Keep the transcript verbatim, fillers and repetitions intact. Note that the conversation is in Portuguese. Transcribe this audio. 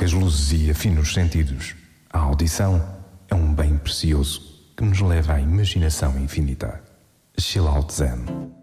largas luzes e afinos sentidos, a audição é um bem precioso que nos leva à imaginação infinita. Chill Out Zen.